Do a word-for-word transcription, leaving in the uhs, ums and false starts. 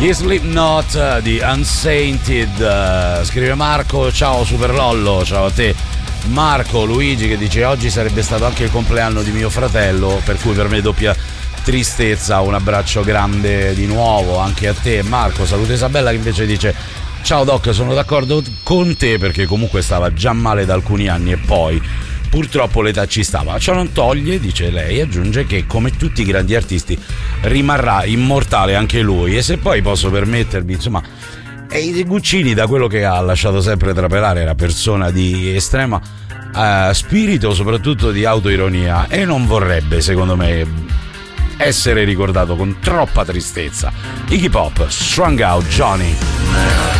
Gli Slipknot di Unsainted. uh, Scrive Marco: ciao Super Lollo. Ciao a te Marco. Luigi che dice: oggi sarebbe stato anche il compleanno di mio fratello, per cui per me doppia tristezza. Un abbraccio grande di nuovo anche a te Marco. Saluto Isabella che invece dice: ciao Doc, sono d'accordo con te perché comunque stava già male da alcuni anni e poi purtroppo l'età ci stava. Ciò non toglie, dice lei, aggiunge che come tutti i grandi artisti rimarrà immortale anche lui. E se poi posso permettermi, insomma, e i Guccini, da quello che ha lasciato sempre trapelare, era persona di estrema uh, spirito, soprattutto di autoironia, e non vorrebbe, secondo me, essere ricordato con troppa tristezza. Iggy Pop, Strung Out Johnny.